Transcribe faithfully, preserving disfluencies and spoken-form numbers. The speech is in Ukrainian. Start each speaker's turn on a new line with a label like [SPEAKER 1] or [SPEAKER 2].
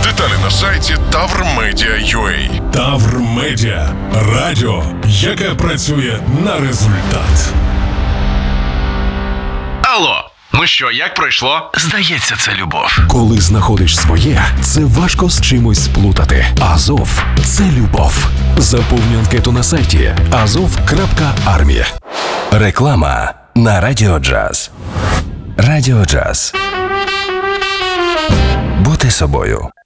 [SPEAKER 1] Деталі на сайті тавр медіа крапка ю а.
[SPEAKER 2] Тавр Медіа. Радіо, яке працює на результат.
[SPEAKER 3] Алло, ну що, як пройшло? Здається, це любов.
[SPEAKER 4] Коли знаходиш своє, це важко з чимось сплутати. Азов – це любов. Заповнюй анкету на сайті азов крапка армія. Реклама на Радіо Джаз. Радіо Джаз. Бути собою.